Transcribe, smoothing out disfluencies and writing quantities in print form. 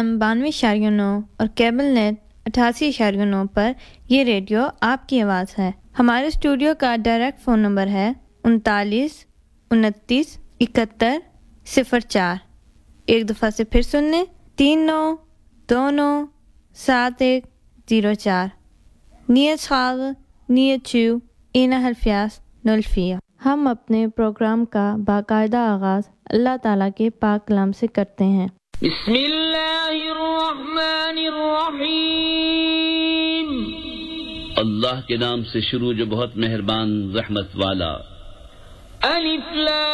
FM 92.9 और cable net 88.9 पर ये रेडियो आपकी आवाज़ है। हमारे स्टूडियो का डायरेक्ट फ़ोन नंबर है 39 29 71 04। एक दफ़ा से फिर सुन लें 39297104। Niet schade, niet chu, Halfjas 04। हम अपने प्रोग्राम का बाकायदा आगाज़ अल्लाह ताला के पाक कलाम से करते हैं। बिस्मिल्लाहिर्रहमानिर्रहीम। अल्लाह के नाम से शुरू जो बहुत मेहरबान रहमत वाला। अलिफ लाम